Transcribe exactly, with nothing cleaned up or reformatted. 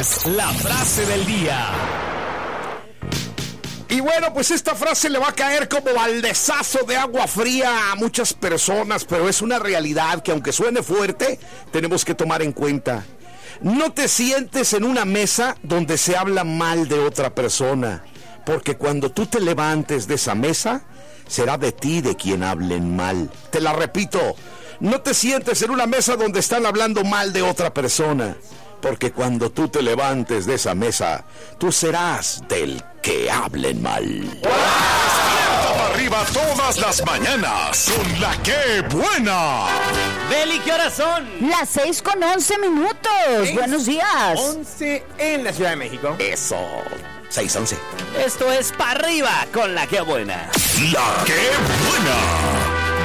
es la frase del día. Y bueno, pues esta frase le va a caer como baldezazo de agua fría a muchas personas, pero es una realidad que, aunque suene fuerte, tenemos que tomar en cuenta. No te sientes en una mesa donde se habla mal de otra persona, porque cuando tú te levantes de esa mesa, será de ti de quien hablen mal. Te la repito, no te sientes en una mesa donde están hablando mal de otra persona, porque cuando tú te levantes de esa mesa, tú serás del que hablen mal. Despierta para arriba todas las mañanas con la que buena. Beli, ¿qué horas son? Las seis con once minutos. Seis, Buenos días. once en la Ciudad de México. Eso, seis once. Esto es para arriba con la que buena. La que buena.